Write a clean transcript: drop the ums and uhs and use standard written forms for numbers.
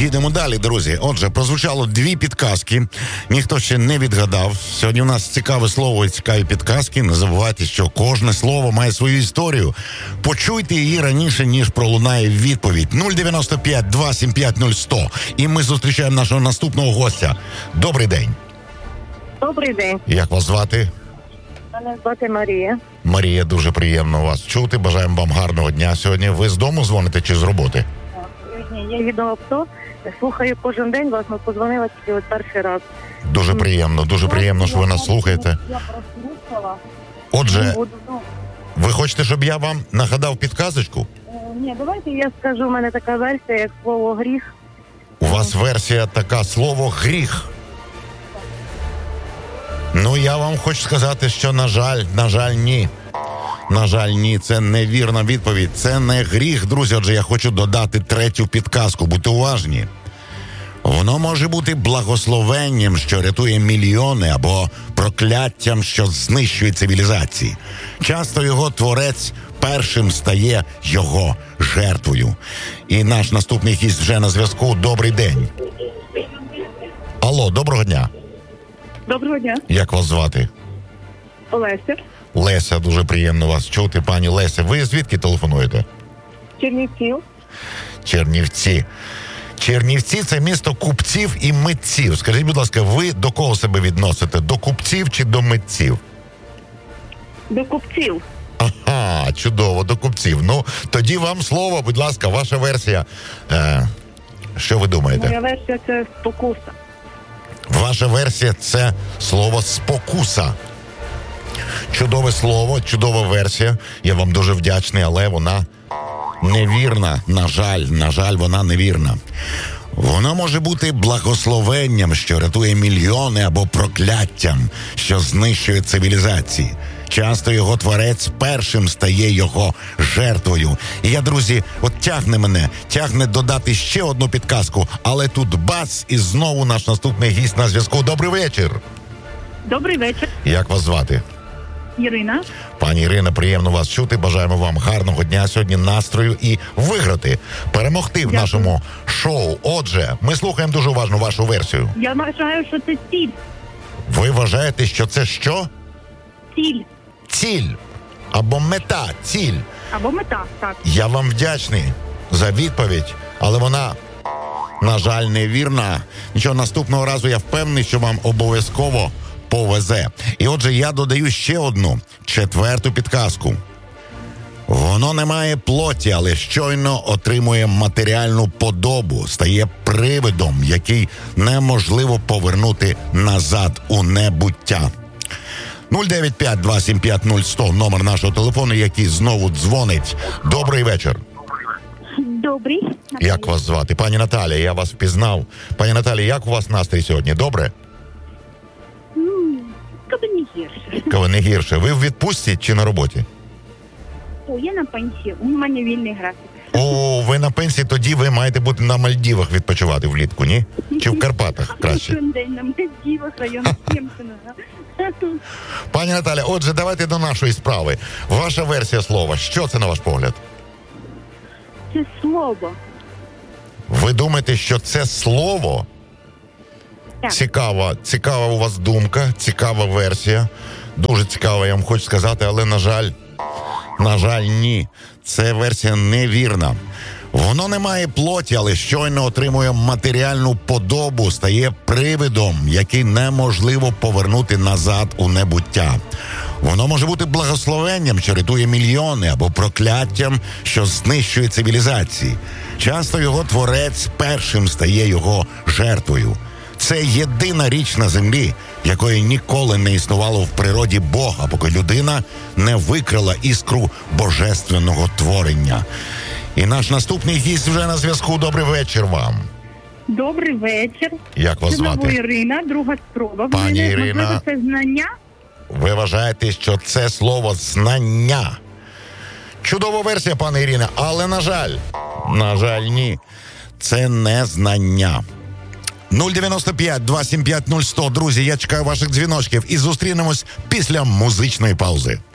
Їдемо далі, друзі. Отже, прозвучало 2 підказки. Ніхто ще не відгадав. Сьогодні у нас цікаве слово і цікаві підказки. Не забувайте, що кожне слово має свою історію. Почуйте її раніше, ніж пролунає відповідь. 095 275 0100. І ми зустрічаємо нашого наступного гостя. Добрий день. Добрий день. Як вас звати? Мене звати Марія. Марія, дуже приємно вас чути. Бажаємо вам гарного дня сьогодні. Ви з дому дзвоните чи з роботи? Ні, я їду в авто. Слухаю кожен день вас, ми подзвонила тільки от перший раз. Дуже приємно, що ви нас слухаєте. Я прослухала. Отже, ви хочете, щоб я вам нагадав підказочку? Ні, давайте я скажу, у мене така версія, як слово гріх. У вас версія така, слово гріх. Ну, я вам хочу сказати, що, на жаль, ні. На жаль, ні, це невірна відповідь. Це не гріх, друзі. Отже, я хочу додати 3-ю підказку. Будьте уважні. Воно може бути благословенням, що рятує мільйони, або прокляттям, що знищує цивілізації. Часто його творець першим стає його жертвою. І наш наступний гість вже на зв'язку. Добрий день. Алло, доброго дня. Доброго дня. Як вас звати? Олеся. Леся, дуже приємно вас чути, пані Леся. Ви звідки телефонуєте? Чернівців. Чернівці. Чернівці – це місто купців і митців. Скажіть, будь ласка, ви до кого себе відносите? До купців чи до митців? До купців. Ага, чудово, до купців. Ну, тоді вам слово, будь ласка, ваша версія. Що ви думаєте? Моя версія – це спокуса. Ваша версія – це слово «спокуса». Чудове слово, чудова версія. Я вам дуже вдячний, але вона невірна. На жаль, вона невірна. Воно може бути благословенням, що рятує мільйони, або прокляттям, що знищує цивілізації. Часто його творець першим стає його жертвою. І я, друзі, от тягне додати ще одну підказку, але тут бац, і знову наш наступний гість на зв'язку. Добрий вечір. Добрий вечір. Як вас звати? Ірина. Пані Ірина, приємно вас чути. Бажаємо вам гарного дня сьогодні, настрою і виграти, перемогти в нашому шоу. Отже, ми слухаємо дуже уважно вашу версію. Я вважаю, що це ціль. Ви вважаєте, що це що? Ціль. Ціль. Або мета. Ціль. Або мета, так. Я вам вдячний за відповідь, але вона, на жаль, невірна. Нічого, наступного разу я впевнений, що вам обов'язково повезе. І отже, я додаю ще одну, 4-ту підказку. Воно не має плоті, але щойно отримує матеріальну подобу, стає привидом, який неможливо повернути назад у небуття. 095-275-0100, номер нашого телефону, який знову дзвонить. Добрий вечір. Добрий. Як вас звати? Пані Наталія, я вас впізнав. Пані Наталія, як у вас настрій сьогодні? Добре? Коли не гірше. Коли не гірше. Ви в відпустці чи на роботі? О, я на пенсії. У мене вільний графік. О, ви на пенсії, тоді ви маєте бути на Мальдівах відпочивати влітку, ні? Чи в Карпатах краще? День на Мальдівах, район Кемпіна. Пані Наталя, отже, давайте до нашої справи. Ваша версія слова. Що це, на ваш погляд? Це слово. Ви думаєте, що це слово? Так. Цікава у вас думка, цікава версія. Дуже цікава, я вам хочу сказати, але, на жаль, ні. Це версія невірна. Воно не має плоті, але щойно отримує матеріальну подобу, стає привидом, який неможливо повернути назад у небуття. Воно може бути благословенням, що рятує мільйони, або прокляттям, що знищує цивілізації. Часто його творець першим стає його жертвою. Це єдина річ на землі, якої ніколи не існувало в природі Бога, поки людина не викрила іскру божественного творення. І наш наступний гість вже на зв'язку. Добрий вечір вам. Добрий вечір. Як вас звати? Знову Ірина, друга спроба. Пані Ірина. Можливо, це знання? Ви вважаєте, що це слово «знання»? Чудова версія, пане Ірина, але, на жаль, ні. Це не знання. 095-275-0100. Друзі, я чекаю ваших дзвіночків і зустрінемось після музичної паузи.